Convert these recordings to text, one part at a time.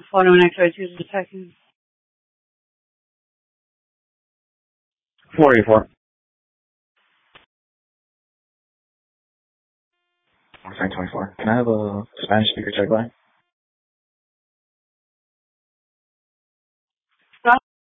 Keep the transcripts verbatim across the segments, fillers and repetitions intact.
forty-one X-ray two to the second. four eighty-four. one twenty-four. Can I have a Spanish speaker check line? Stop.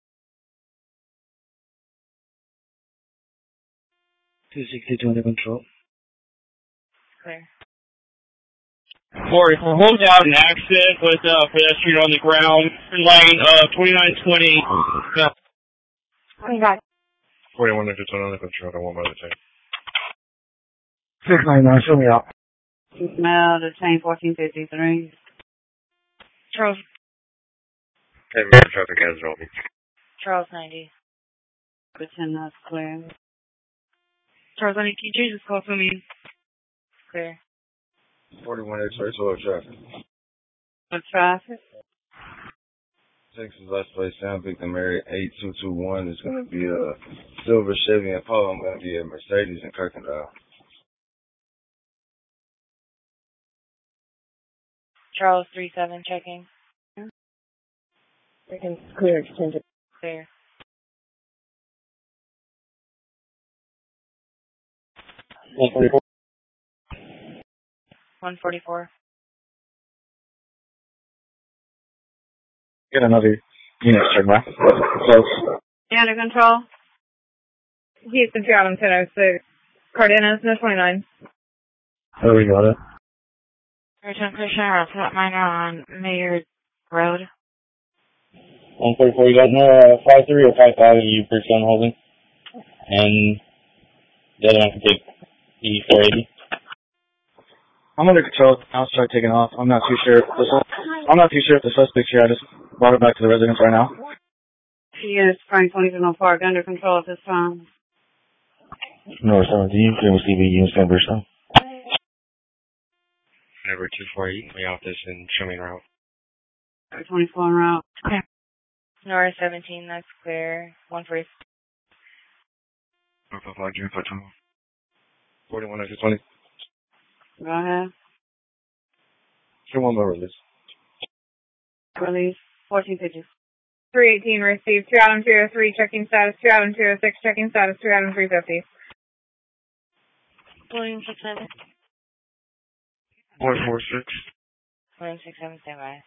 two sixty-two under control. Clear. four eighty-four. Hold out an accident with a uh, pedestrian on the ground. Lane uh, twenty-nine twenty. Yeah. twenty-five. forty-one under control. I want my other tank. six ninety-nine. Show me out. Smell the chain fourteen fifty-three. Charles. Hey, man, traffic has it on me. Charles ninety. Pretend that's clear. Charles ninety, can you change this call to me? Clear. forty-one X-ray, so traffic. For traffic? Texas last place, Sam Victim Mary eight two two one is going to be a silver Chevy Impala. I'm going to be a Mercedes in Kirkendall. Charles three seven checking. Second clear extended. Clear. one forty-four. one forty-four. Get another unit check line. Close. Under control? Houston, Seattle, ten oh six. Cardenas, no twenty-nine. There we got it. Return to Sheriff, that minor on Mayor Road. one forty-four, you got no uh, five three or five five you first on holding. And the other one can take the four eighty. I'm under control. I'll start taking off. I'm not too sure. If the, I'm not too sure if the suspect's here. I just brought her back to the residence right now. She is Frank twenty-two no Park under control at this time. North seventeen, can we see the unit stand first time? Number two four eight, my office and show me route. twenty-four en route. Okay. Nora seventeen, that's clear. one forty. forty-one under twenty. Go ahead. Show one more release. Release fourteen fifty. three eighteen received. two Adam two oh three checking status. two Adam two oh six checking status. two Adam three fifty. William six seven. one four six. William six seven, stand by.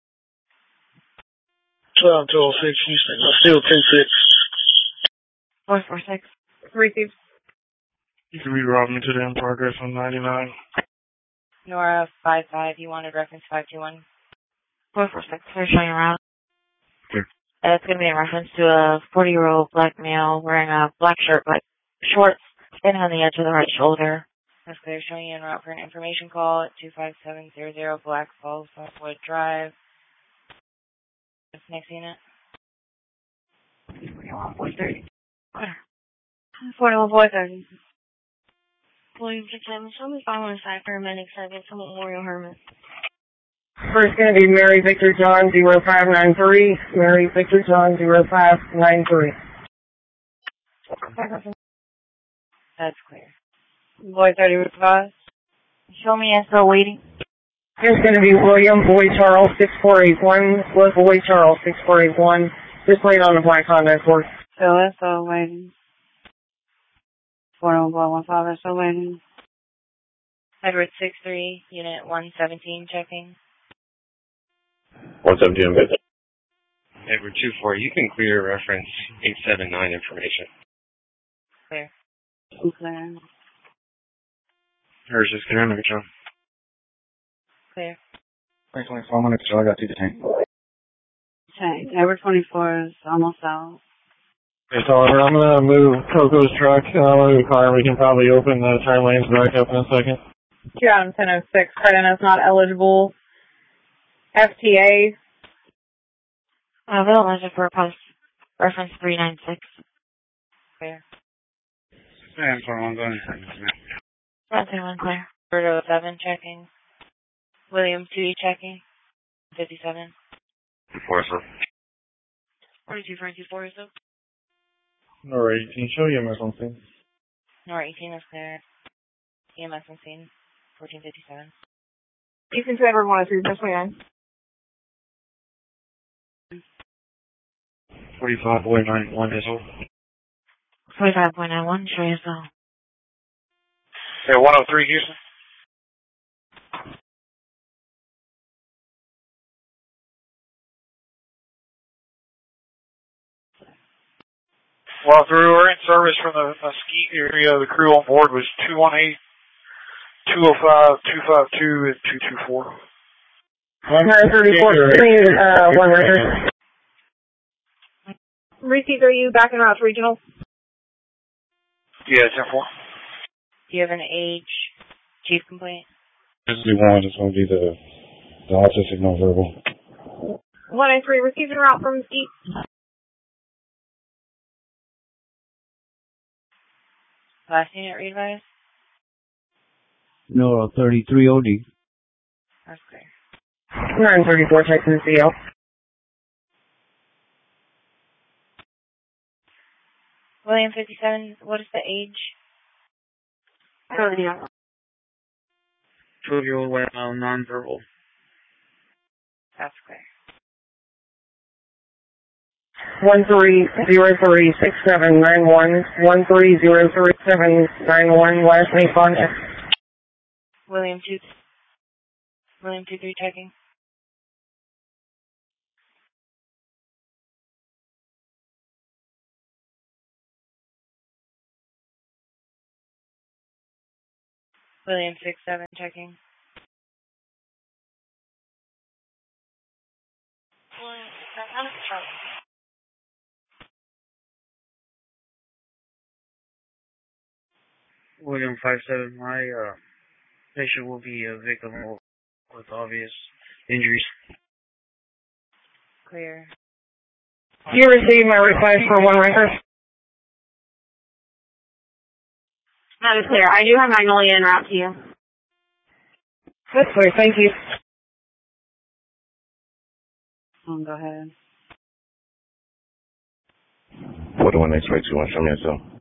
twelve two oh six, Houston. Still ten six. four four six. Received. You can reroute me to the in progress on ninety-nine. Nora five five, you wanted reference five two one. four four six, we're showing around. Okay. Uh, it's going to be in reference to a forty-year-old black male wearing a black shirt, black shorts, standing on the edge of the right shoulder. That's clear, showing you en route for an information call at two five seven zero zero Black Falls, Northwood Drive. Next unit. four thirty. forty-one four thirty. William six seven, show me following side paramedic service from Memorial Herman. First going to be Mary Victor John zero five nine three. Mary Victor John zero five nine three. That's clear. Boy thirty request. Show me S O waiting. Here's going to be William Boy Charles six four eight one. With Boy Charles six four eight one. Just wait on the black Honda Accord. Still S O waiting. four oh one one five S O waiting. Edward six three, unit one seventeen checking. one seventeen, I'm good. Edward two four, you can clear reference eight seven nine information. Clear. Clear. Hers is clear, under control. Clear. twenty twenty-four, I'm under control. I got two detained. Okay, Edward twenty-four is almost out. Hey, Oliver, I'm going to move Coco's truck out of the car. We can probably open the turn lanes back up in a second. two Adam ten oh six. Cardenas not eligible. F T A. Uh, Bill Legend for post reference three nine six. Clear. Yeah, for one going. one clear. Roberto seven checking. William two checking. fifty-seven. Four, sir. forty-two forty-two four is up. Nora eighteen, show you M S on scene. Nora eighteen is clear. E M S on scene. fourteen fifty-seven. Houston to Edward one oh three, just wait on. forty-five point nine one is over. forty-five point nine one, show yourself. Yeah, one oh three Houston. Well, through we're in service from the Mesquite area. The crew on board was two one eight, two oh five, two five two, and two two four. one thirty-four, uh, one record. Reese, are you backing route to regional? Yeah, ten four. Do you have an age chief complaint? This is one. It's going to be the, the autistic nonverbal. one oh three, receiving route from Mesquite. Last unit read advice? No, thirty-three O D. That's clear. nine thirty-four, Texas C L. William fifty-seven, what is the age? Oh, yeah. twelve-year-old uh, nonverbal. That's clear. One three zero three six seven nine one one three zero three seven nine one. Last name contact. William two. William two three checking. William six seven checking. William seven checking. William five seven, my uh, patient will be a victim with obvious injuries. Clear. You received my request for one record? That is clear. I do have Magnolia en route to you. That's clear, thank you. Oh, go ahead. forty-one X-ray two one, show me yourself.